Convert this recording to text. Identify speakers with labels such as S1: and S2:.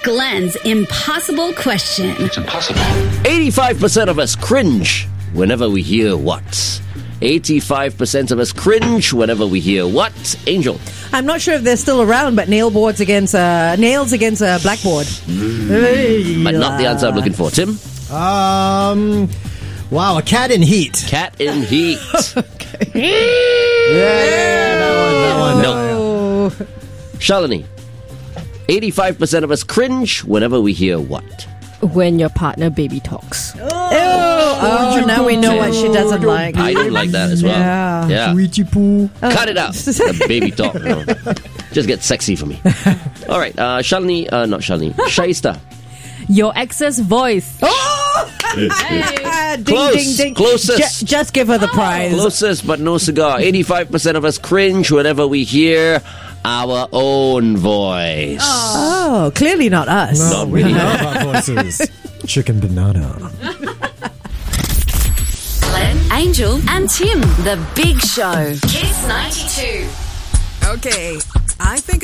S1: Glenn's impossible question.
S2: It's impossible.
S3: 85% of us cringe whenever we hear what? 85% of us cringe whenever we hear what? Angel.
S4: I'm not sure if they're still around, but nails against a blackboard.
S3: But not the answer I'm looking for. Tim?
S5: Wow, a cat in heat.
S3: Cat in heat.
S5: That one.
S3: No. Shalini. 85% of us cringe whenever we hear what?
S6: When your partner baby talks.
S4: Oh, now we know what she doesn't like.
S3: I don't like that as well. Yeah.
S5: Sweetie poo.
S3: Cut it out. The baby talk. No. Just get sexy for me. All right. Shalini. Not Shalini. Shaista.
S6: Your ex's voice.
S4: Ding,
S3: Close.
S4: ding, ding.
S3: Closest.
S4: Just give her the prize.
S3: Closest, but no cigar. 85% of us cringe whenever we hear our own voice.
S4: Oh, clearly not us.
S5: No,
S3: Not
S5: we
S3: really.
S5: love our voices. Chicken banana.
S1: Glenn, Angel, and Tim. The Big Show. Kiss 92.
S7: Okay, I think